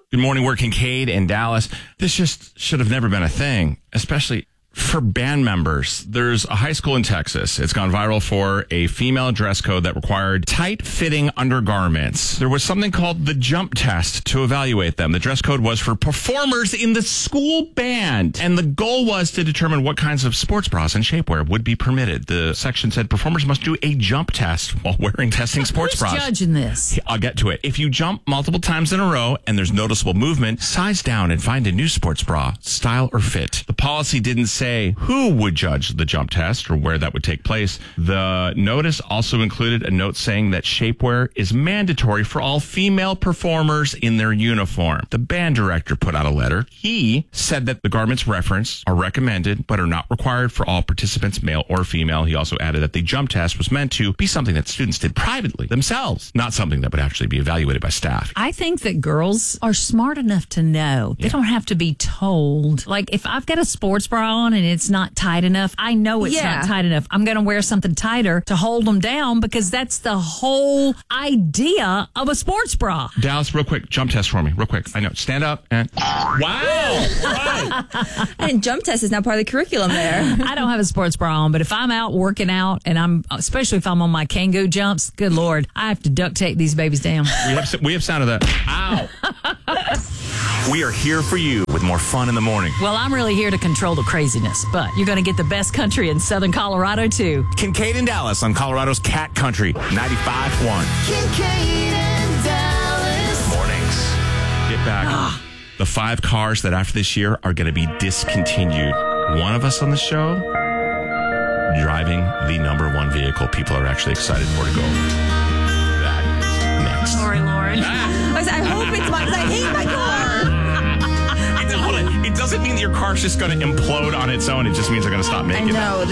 Good morning, we're Kincaid in Dallas. This just should have never been a thing, especially for band members. There's a high school in Texas. It's gone viral for a female dress code that required tight-fitting undergarments. There was something called the jump test to evaluate them. The dress code was for performers in the school band, and the goal was to determine what kinds of sports bras and shapewear would be permitted. The section said performers must do a jump test while wearing testing sports bras. Who's judging this? I'll get to it. If you jump multiple times in a row and there's noticeable movement, size down and find a new sports bra, style or fit. The policy didn't say who would judge the jump test or where that would take place. The notice also included a note saying that shapewear is mandatory for all female performers in their uniform. The band director put out a letter. He said that the garments referenced are recommended but are not required for all participants, male or female. He also added that the jump test was meant to be something that students did privately themselves, not something that would actually be evaluated by staff. I think that girls are smart enough to know. They don't have to be told. Like, if I've got a sports bra on and it's not tight enough, I know it's not tight enough. I'm going to wear something tighter to hold them down because that's the whole idea of a sports bra. Dallas, real quick, jump test for me, real quick. I know. Stand up and... Wow! Right. And jump test is now part of the curriculum there. I don't have a sports bra on, but if I'm out working out and especially if I'm on my Kangoo jumps, good Lord, I have to duct tape these babies down. We have sound of that. Ow! We are here for you with more fun in the morning. Well, I'm really here to control the craziness, but you're going to get the best country in Southern Colorado, too. Kincaid and Dallas on Colorado's Cat Country, 95.1. Kincaid and Dallas. Mornings. Get back. The 5 cars that after this year are going to be discontinued. One of us on the show driving the number 1 vehicle people are actually excited for to go. That is next. Sorry, Lauren. I hope it's mine because I hate my car. Hold on. It doesn't mean that your car's just going to implode on its own. It just means they're going to stop making I know. them.